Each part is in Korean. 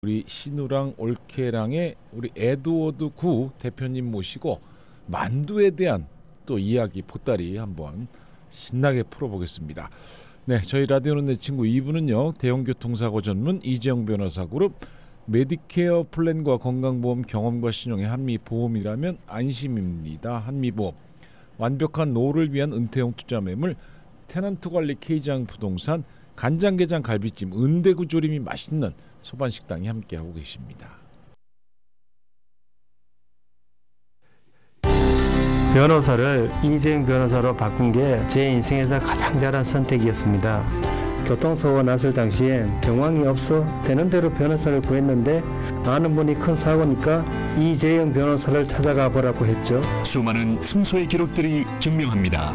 우리 신우랑 올케랑의 우리 에드워드 구 대표님 모시고 만두에 대한 또 이야기 보따리 한번 신나게 풀어보겠습니다. 네, 저희 라디오는 내 친구 2부는요. 대형교통사고 전문 이재영 변호사 그룹, 메디케어 플랜과 건강보험 경험과 신용의 한미보험이라면 안심입니다. 한미보험, 완벽한 노후를 위한 은퇴형 투자매물 테넌트관리 K장 부동산, 간장게장 갈비찜 은대구 조림이 맛있는 소반식당이 함께하고 계십니다. 변호사를 이재영 변호사로 바꾼 게 제 인생에서 가장 잘한 선택이었습니다. 교통사고가 났을 당시엔 경황이 없어 되는 대로 변호사를 구했는데 아는 분이 큰 사고니까 이재영 변호사를 찾아가 보라고 했죠. 수많은 승소의 기록들이 증명합니다.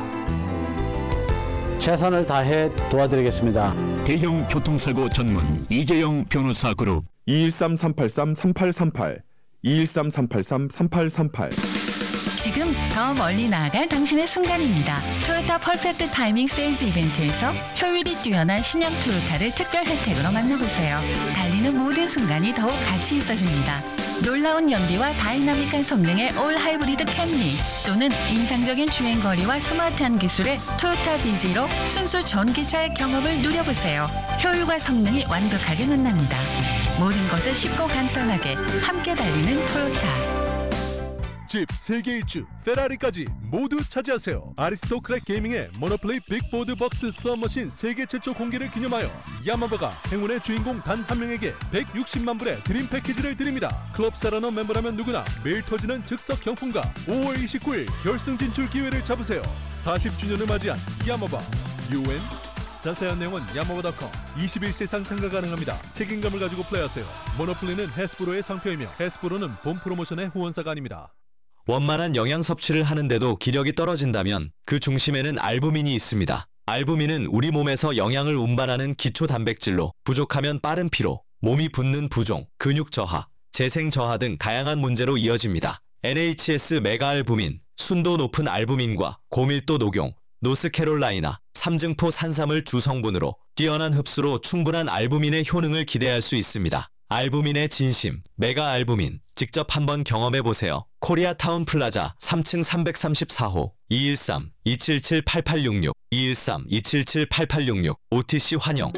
최선을 다해 도와드리겠습니다. 대형 교통사고 전문 이재영 변호사 그룹 213-383-3838 213-383-3838. 지금 더 멀리 나아갈 당신의 순간입니다. 토요타 퍼펙트 타이밍 세일즈 이벤트에서 효율이 뛰어난 신형 토요타를 특별 혜택으로 만나보세요. 달리는 모든 순간이 더욱 가치 있어집니다. 놀라운 연비와 다이나믹한 성능의 올 하이브리드 캠리, 또는 인상적인 주행거리와 스마트한 기술의 토요타 비지로 순수 전기차의 경험을 누려보세요. 효율과 성능이 완벽하게 만납니다. 모든 것을 쉽고 간단하게 함께 달리는 토요타. 집, 세계 일주, 페라리까지 모두 차지하세요. 아리스토크랙 게이밍의 모노플레이 빅보드 벅스 수업머신 세계 최초 공개를 기념하여 야마바가 행운의 주인공 단 한 명에게 160만 불의 드림 패키지를 드립니다. 클럽 사라너 멤버라면 누구나 매일 터지는 즉석 경품과 5월 29일 결승 진출 기회를 잡으세요. 40주년을 맞이한 야마바 UN. 자세한 내용은 야마바.com. 21세상 참가 가능합니다. 책임감을 가지고 플레이하세요. 모노플레이는 해스브로의 상표이며 해스브로는 본 프로모션의 후원사가 아닙니다. 원만한 영양 섭취를 하는데도 기력이 떨어진다면 그 중심에는 알부민이 있습니다. 알부민은 우리 몸에서 영양을 운반하는 기초 단백질로 부족하면 빠른 피로, 몸이 붓는 부종, 근육 저하, 재생 저하 등 다양한 문제로 이어집니다. NHS 메가알부민, 순도 높은 알부민과 고밀도 녹용, 노스캐롤라이나, 삼증포 산삼을 주성분으로 뛰어난 흡수로 충분한 알부민의 효능을 기대할 수 있습니다. 알부민의 진심, 메가알부민, 직접 한번 경험해보세요. 코리아타운 플라자 3층 334호 213-277-8866 213-277-8866 OTC 환영.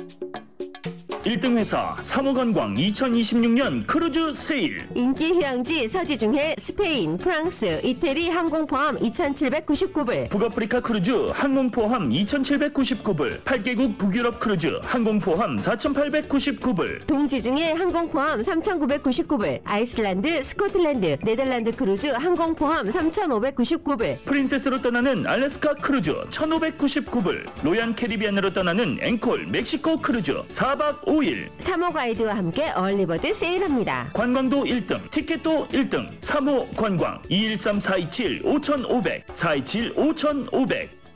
1등 회사 사무관광 2026년 크루즈 세일. 인기 휴양지 서지중해 스페인, 프랑스, 이태리 항공 포함 2,799불. 북아프리카 크루즈 항공 포함 2,799불. 8개국 북유럽 크루즈 항공 포함 4,899불. 동지중해 항공 포함 3,999불. 아이슬란드, 스코틀랜드, 네덜란드 크루즈 항공 포함 3,599불. 프린세스로 떠나는 알래스카 크루즈 1,599불. 로얀 캐리비안으로 떠나는 앵콜 멕시코 크루즈 4박 5일. 사모 가이드와 함께 얼리버드 세일합니다. 관광도 1등, 티켓도 1등. 사모 관광 213-427-5500 427-5500.